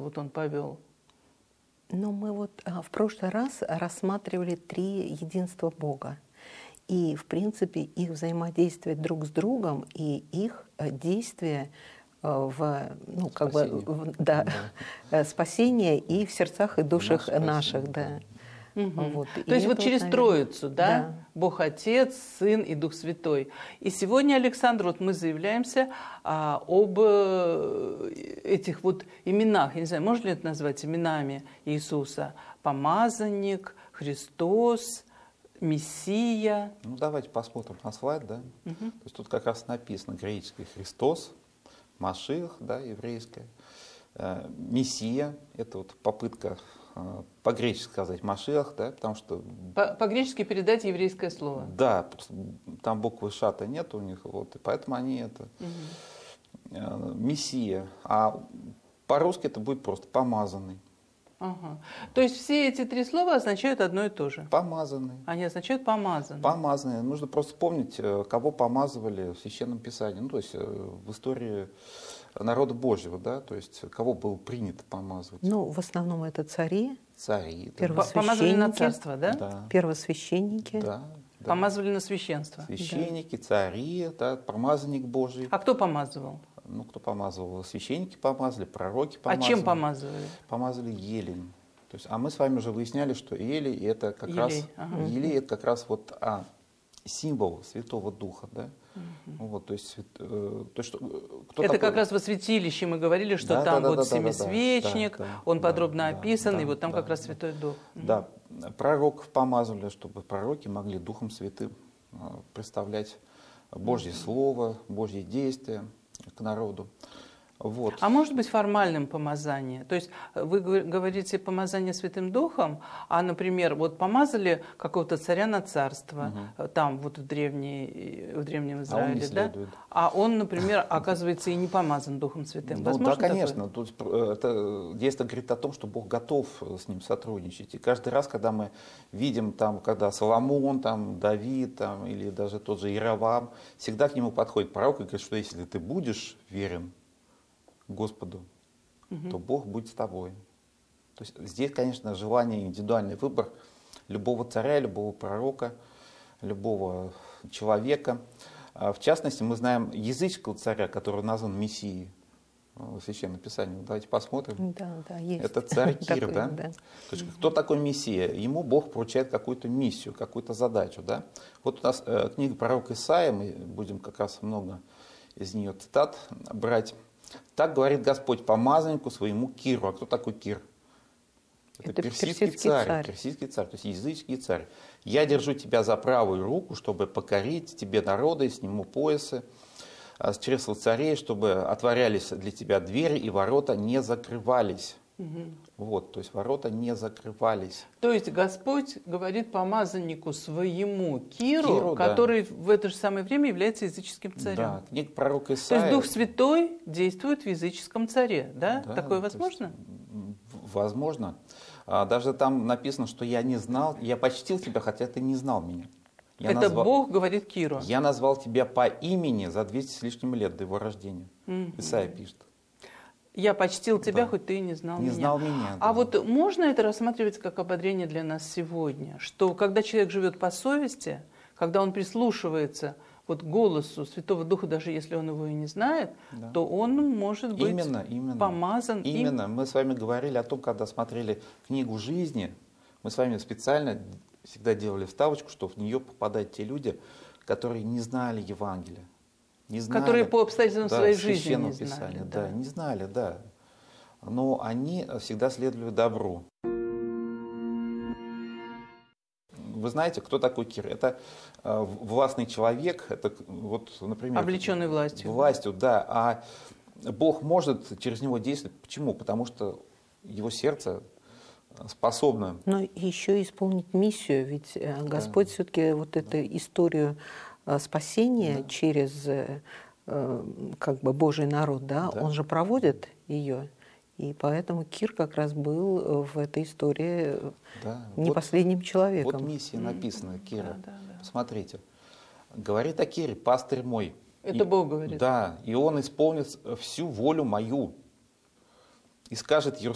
вот он повел? Но мы вот в прошлый раз рассматривали три единства Бога. И, в принципе, их взаимодействие друг с другом и их действие в, ну, как Спасение. бы, да, спасение и в сердцах и душах наших, да. Вот. То есть вот это через наверное, Троицу, да? Бог Отец, Сын и Дух Святой. И сегодня, Александр, вот мы заявляемся об этих вот именах. Я не знаю, можно ли это назвать именами Иисуса? Помазанник, Христос, Мессия. Ну, давайте посмотрим на слайд, да? То есть тут как раз написано греческий Христос, Машиах, да, еврейское, Мессия, это вот попытка по-гречески сказать Машиах, да, потому что... По-гречески передать еврейское слово. Да, просто там буквы шата нет у них, вот, и поэтому они это... Мессия, а по-русски это будет просто помазанный. Ага. То есть все эти три слова означают одно и то же? Помазанный. Они означают помазанный. Помазанный. Нужно просто помнить, кого помазывали в Священном Писании. Ну, то есть в истории народа Божьего, да, то есть кого был принято помазывать. Ну, в основном это цари. Цари. Помазывали на царство, да? Да. Первосвященники. Да. Помазывали на священство. Священники, цари, да, помазанник Божий. А кто помазывал? Ну, кто помазывал? Священники помазали, пророки помазали. А чем помазывали? Помазали елем. То есть, а мы с вами уже выясняли, что елей это как раз елей это как раз вот символ Святого Духа, да. Вот, то есть, кто это такой? как раз во святилище мы говорили, что Да, там да, вот да, семисвечник, да, он подробно да, описан, да, и вот там да, как раз Святой Дух. Да, пророков помазали, чтобы пророки могли Духом Святым представлять Божье Слово, Божье действия к народу. Вот. А может быть формальным помазание? То есть вы говорите помазание Святым Духом, а, например, вот помазали какого-то царя на царство, там вот в Древнем Израиле, да? А он, например, оказывается и не помазан Духом Святым. Ну Возможно да, конечно. такое? Тут это действие говорит о том, что Бог готов с ним сотрудничать. И каждый раз, когда мы видим, там, когда Соломон, там, Давид там, или даже тот же Иеровам, всегда к нему подходит пророк и говорит, что если ты будешь верен Господу, то Бог будет с тобой. То есть здесь, конечно, желание, индивидуальный выбор любого царя, любого пророка, любого человека. В частности, мы знаем языческого царя, который назван Мессией в Священном Писании. Давайте посмотрим. Да, есть. Это царь Кир, такой, да? да? То есть, кто такой Мессия? Ему Бог поручает какую-то миссию, какую-то задачу. Да? Вот у нас книга пророка Исаия, мы будем как раз много из нее цитат брать. Так говорит Господь помазаннику своему Киру. А кто такой Кир? Это персидский царь. Персидский царь, то есть языческий царь. Я держу тебя за правую руку, чтобы покорить тебе народы, и сниму поясы с чресла царей, чтобы отворялись для тебя двери, и ворота не закрывались. Вот, то есть ворота не закрывались. То есть Господь говорит помазаннику своему Киру, который в это же самое время является языческим царем. Да, книга пророка Исаия. То есть Дух Святой действует в языческом царе, да? Такое возможно? Возможно. Даже там написано, что я не знал, я почтил тебя, хотя ты не знал меня. Бог говорит Киру. Я назвал тебя по имени за 200 с лишним лет до его рождения. Исаия пишет. Я почтил тебя, хоть ты и не знал меня. Не знал меня. А вот можно это рассматривать как ободрение для нас сегодня? Что когда человек живет по совести, когда он прислушивается вот к голосу Святого Духа, даже если он его и не знает, то он может быть помазан. Именно. Мы с вами говорили о том, когда смотрели книгу жизни, мы с вами специально всегда делали вставочку, что в нее попадают те люди, которые не знали Евангелия. Не знали, которые по обстоятельствам своей жизни не знали. Писания, не знали, да. Но они всегда следовали добру. Вы знаете, кто такой Кир? Это властный человек, это вот, например... Облеченный властью. Властью, да. А Бог может через него действовать. Почему? Потому что его сердце способно... Но еще исполнить миссию, ведь Господь все-таки вот эту историю спасения через как бы Божий народ, он же проводит ее. И поэтому Кир как раз был в этой истории не последним человеком. Вот миссия написана Кира. Смотрите. Говорит о Кире, пастырь мой. Это Бог говорит. Да, и он исполнит всю волю мою. И скажет